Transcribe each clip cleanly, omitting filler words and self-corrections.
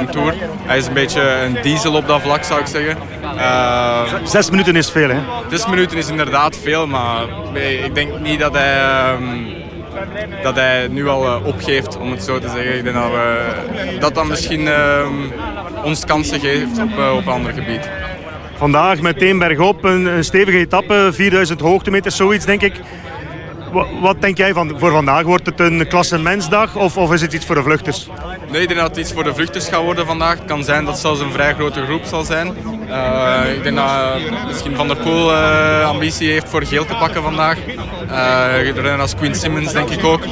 een Tour. Hij is een beetje een diesel op dat vlak, zou ik zeggen. 6 minuten is veel, hè? 6 minuten is inderdaad veel, maar ik denk niet dat hij nu al opgeeft, om het zo te zeggen. Ik denk dat misschien ons kansen geeft op een ander gebied. Vandaag meteen bergop, een stevige etappe, 4000 hoogtemeters, zoiets denk ik. Wat denk jij voor vandaag? Wordt het een klassementsdag of is het iets voor de vluchters? Nee, ik denk dat het iets voor de vluchters gaat worden vandaag. Het kan zijn dat het zelfs een vrij grote groep zal zijn. Ik denk dat misschien Van der Poel ambitie heeft voor geel te pakken vandaag. Rennen als Quinn Simmons denk ik ook.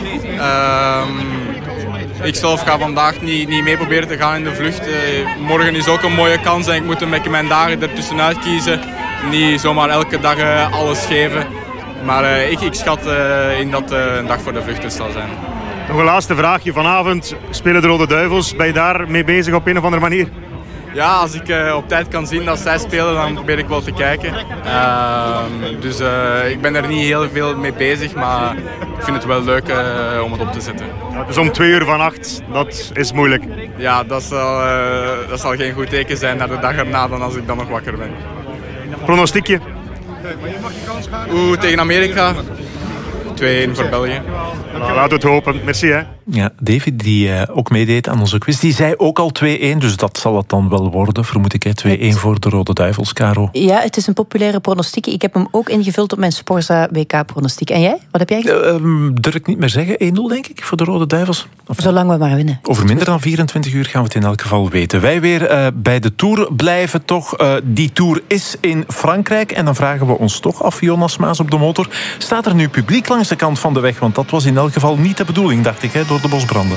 Ik zelf ga vandaag niet mee proberen te gaan in de vlucht. Morgen is ook een mooie kans en ik moet mijn dagen ertussenuit kiezen. Niet zomaar elke dag alles geven. Maar ik schat in dat een dag voor de vluchters zal zijn. Nog een laatste vraagje. Vanavond spelen de Rode Duivels. Ben je daar mee bezig op een of andere manier? Ja, als ik op tijd kan zien dat zij spelen, dan probeer ik wel te kijken. Dus ik ben er niet heel veel mee bezig, maar ik vind het wel leuk om het op te zetten. Ja, dus om 2:00 vannacht, dat is moeilijk. Ja, dat zal geen goed teken zijn naar de dag erna dan als ik dan nog wakker ben. Pronostiekje? Tegen Amerika. 2-1 voor België. Nou, laten we het hopen. Merci, hè. Ja, David, die ook meedeed aan onze quiz, die zei ook al 2-1, dus dat zal het dan wel worden, vermoed ik. 2-1 voor de Rode Duivels, Caro. Ja, het is een populaire pronostiek. Ik heb hem ook ingevuld op mijn Sporza WK-pronostiek. En jij? Wat heb jij gezegd? Durf ik niet meer zeggen. 1-0, denk ik, voor de Rode Duivels. Zolang we maar winnen. Over minder dan 24 uur gaan we het in elk geval weten. Wij weer bij de Tour blijven toch. Die Tour is in Frankrijk. En dan vragen we ons toch af, Jonas Maas op de motor. Staat er nu publiek langs de kant van de weg? Want dat was in elk geval niet de bedoeling, dacht ik, door de bosbranden.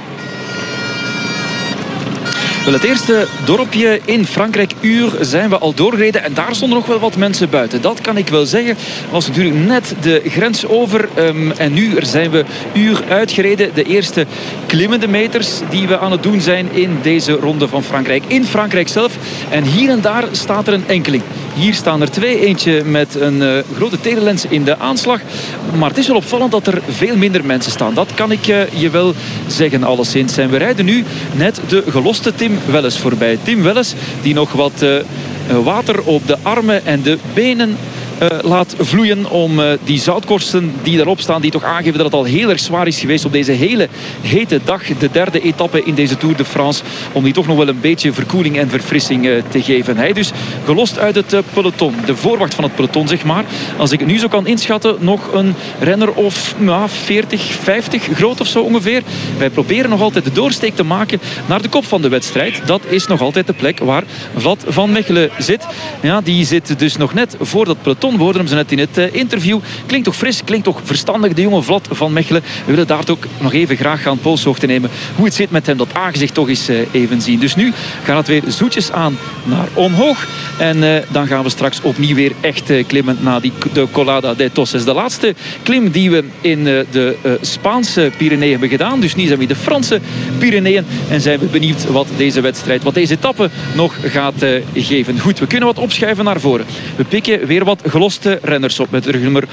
Wel, het eerste dorpje in Frankrijk, Ur, zijn we al doorgereden. En daar stonden nog wel wat mensen buiten. Dat kan ik wel zeggen. Dat was natuurlijk net de grens over. En nu zijn we Ur uitgereden. De eerste klimmende meters die we aan het doen zijn in deze ronde van Frankrijk. In Frankrijk zelf. En hier en daar staat er een enkeling. Hier staan er 2. Eentje met een grote telelens in de aanslag. Maar het is wel opvallend dat er veel minder mensen staan. Dat kan ik je wel zeggen, alleszins. En we rijden nu net de geloste Tim Welles voorbij. Tim Welles die nog wat water op de armen en de benen laat vloeien om die zoutkorsten die daarop staan, die toch aangeven dat het al heel erg zwaar is geweest op deze hele hete dag, de 3e etappe in deze Tour de France, om die toch nog wel een beetje verkoeling en verfrissing te geven. Hij dus gelost uit het peloton, de voorwacht van het peloton zeg maar. Als ik het nu zo kan inschatten, nog een renner of 40, 50 groot of zo ongeveer. Wij proberen nog altijd de doorsteek te maken naar de kop van de wedstrijd. Dat is nog altijd de plek waar Vlad van Mechelen zit. Ja, die zit dus nog net voor dat peloton. We hoorden hem zo net in het interview. Klinkt toch fris, klinkt toch verstandig, de jonge Vlad van Mechelen. We willen daar ook nog even graag gaan polshoogte nemen. Hoe het zit met hem, dat aangezicht toch eens even zien. Dus nu gaat het weer zoetjes aan naar omhoog. En dan gaan we straks opnieuw weer echt klimmen naar de Colada de Toses. De laatste klim die we in de Spaanse Pyreneeën hebben gedaan. Dus nu zijn we in de Franse Pyreneeën. En zijn we benieuwd wat deze wedstrijd, wat deze etappe nog gaat geven. Goed, we kunnen wat opschuiven naar voren. We pikken weer wat geloste renners op. Met nummer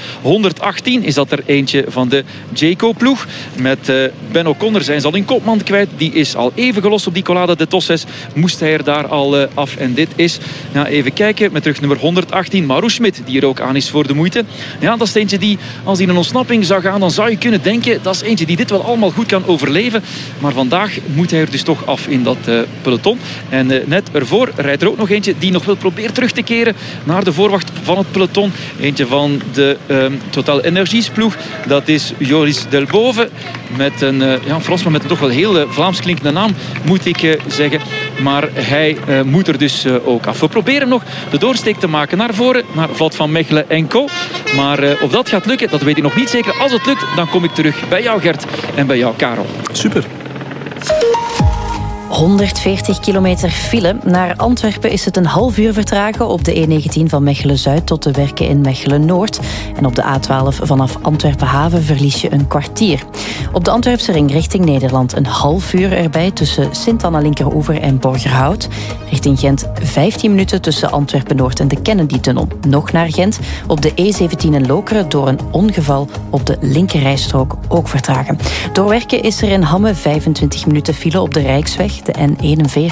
118 is dat er eentje van de Jayco-ploeg. Met Ben O'Connor zijn ze al in kopman kwijt. Die is al even gelost op die Colada de Toses. Moest hij er daar al af. En dit is, ja, even kijken, met terug nummer 118. Mauro Schmidt, die er ook aan is voor de moeite. Ja, dat is eentje die, als hij in een ontsnapping zou gaan, dan zou je kunnen denken, dat is eentje die dit wel allemaal goed kan overleven. Maar vandaag moet hij er dus toch af in dat peloton. En net ervoor rijdt er ook nog eentje die nog wil proberen terug te keren naar de voorwacht van het peloton. Eentje van de Total Energies ploeg. Dat is Joris Delbove. Met een Fransman met een toch wel heel Vlaams klinkende naam, moet ik zeggen. Maar hij moet er dus ook af. We proberen nog de doorsteek te maken naar voren, naar Vlad van Mechelen en co. Maar of dat gaat lukken, dat weet ik nog niet zeker. Als het lukt, dan kom ik terug bij jou, Gert, en bij jou, Karel. Super. 140 kilometer file. Naar Antwerpen is het een half uur vertragen op de E19 van Mechelen-Zuid tot de werken in Mechelen-Noord. En op de A12 vanaf Antwerpen-Haven verlies je een kwartier. Op de Antwerpse ring richting Nederland een half uur erbij tussen Sint-Anna-Linkeroever en Borgerhout. Richting Gent 15 minuten tussen Antwerpen-Noord en de Kennedy-tunnel. Nog naar Gent op de E17 in Lokeren door een ongeval op de linkerrijstrook ook vertragen. Door werken is er in Hamme 25 minuten file op de Rijksweg, de N41.